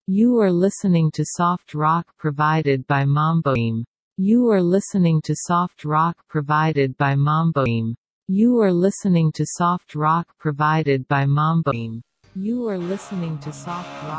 You are listening to soft rock provided by Mamboim. You are listening to soft rock provided by Mamboim. You are listening to soft rock provided by Mamboim. You are listening to soft rock